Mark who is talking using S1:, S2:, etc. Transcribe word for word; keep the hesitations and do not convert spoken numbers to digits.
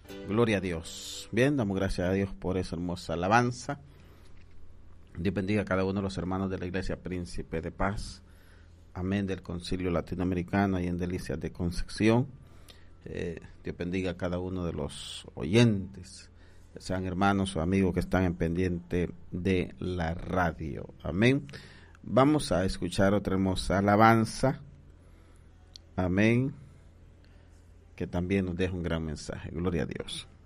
S1: Gloria a Dios. Bien, damos gracias a Dios por esa hermosa alabanza. Dios bendiga a cada uno de los hermanos de la Iglesia Príncipe de Paz. Amén, del Concilio Latinoamericano y en Delicias de Concepción. Eh, Dios bendiga a cada uno de los oyentes, sean hermanos o amigos que están en pendiente de la radio. Amén. Vamos a escuchar otra hermosa alabanza. Amén. Que también nos deja un gran mensaje. Gloria a Dios.